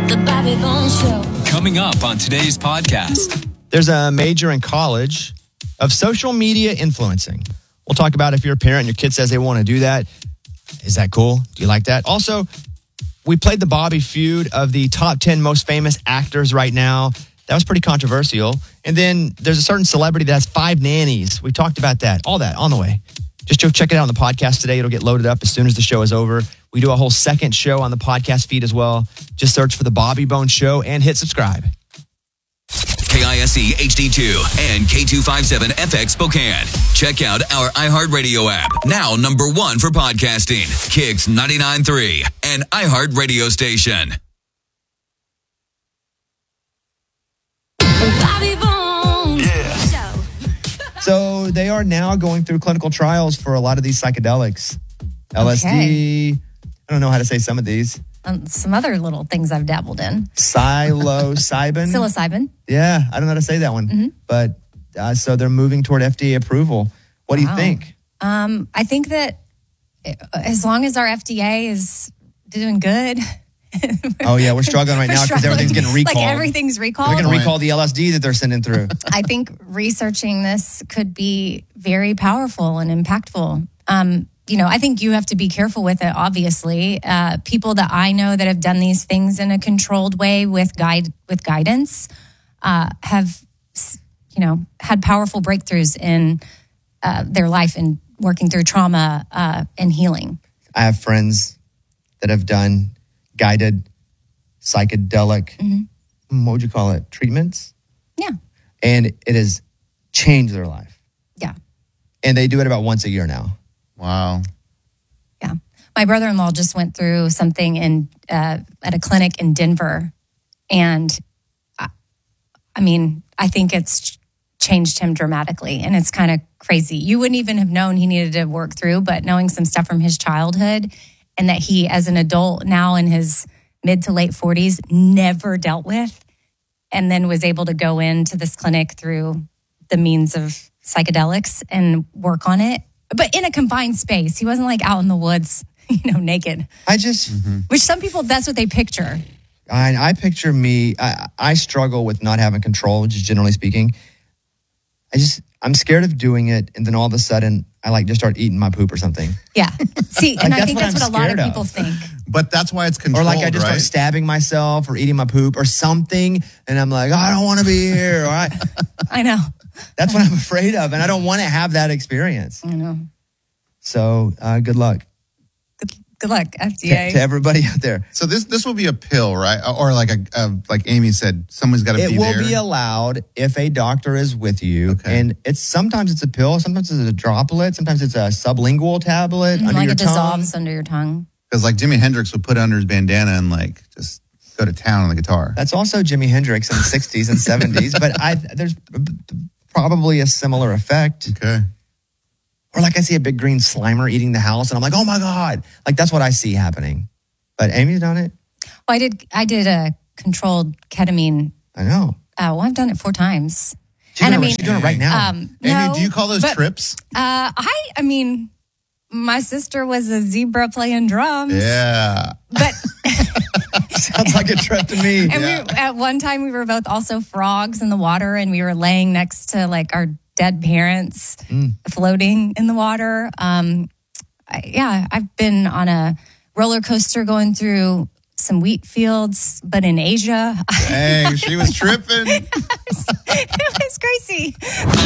The Bobby Bones Show. Coming up on today's podcast. There's a major in college of social media influencing. We'll talk about if you're a parent and your kid says they want to do that. Is that cool? Do you like that? Also, we played the Bobby feud of the top 10 most famous actors right now. That was pretty controversial. And then there's a certain celebrity that has 5 nannies. We talked about that. All that on the way. Just go check it out on the podcast today. It'll get loaded up as soon as the show is over. We do a whole second show on the podcast feed as well. Just search for the Bobby Bones Show and hit subscribe. KISE HD2 and K257 FX Spokane. Check out our iHeartRadio app, now number 1 for podcasting. Kicks 99.3 and iHeart Radio Station. Bobby Bones Show. So they are now going through clinical trials for a lot of these psychedelics. LSD. I don't know how to say some of these. Some other little things I've dabbled in. Psilocybin. Psilocybin. Yeah, I don't know how to say that one. Mm-hmm. But so they're moving toward FDA approval. What do you think? I think that as long as our FDA is doing good. Oh, yeah, we're struggling right now because everything's getting recalled. Like everything's recalled. They're going to recall the LSD that they're sending through. I think researching this could be very powerful and impactful. I think you have to be careful with it, obviously. People that I know that have done these things in a controlled way with guidance have, had powerful breakthroughs in their life and working through trauma and healing. I have friends that have done guided psychedelic, what would you call it, treatments? Yeah. And it has changed their life. Yeah. And they do it about once a year now. Wow. Yeah. My brother-in-law just went through something at a clinic in Denver. And I think it's changed him dramatically. And it's kind of crazy. You wouldn't even have known he needed to work through, but knowing some stuff from his childhood and that he, as an adult now in his mid to late 40s, never dealt with, and then was able to go into this clinic through the means of psychedelics and work on it. But in a confined space. He wasn't like out in the woods, naked. Which some people, that's what they picture. I picture me, I struggle with not having control, just generally speaking. I'm scared of doing it, and then all of a sudden, I just start eating my poop or something. Yeah. See, and I think that's what a lot of people think. But that's why it's controlled, or I just start stabbing myself or eating my poop or something, and I'm like, I don't want to be here. All right. I know. That's what I'm afraid of, and I don't want to have that experience. I know. So good luck. Good luck, FDA. To everybody out there. So this will be a pill, right? Or like like Amy said, someone's got to be there. It will be allowed if a doctor is with you. Okay. And sometimes it's a pill, sometimes it's a droplet, sometimes it's a sublingual tablet under your tongue. Like it dissolves under your tongue. Because Jimi Hendrix would put it under his bandana and just go to town on the guitar. That's also Jimi Hendrix in the 60s and 70s, but there's probably a similar effect. Okay. Or I see a big green Slimer eating the house, and I'm like, oh my God. That's what I see happening. But Amy's done it? Well, I did a controlled ketamine. I know. I've done it 4 times. She's doing it right now. No, Amy, do you call those trips? My sister was a zebra playing drums. Yeah. But sounds like a trip to me. And at one time we were both also frogs in the water, and we were laying next to our dead parents floating in the water. I've been on a roller coaster going through some wheat fields, but in Asia. Dang, she was tripping. It was crazy.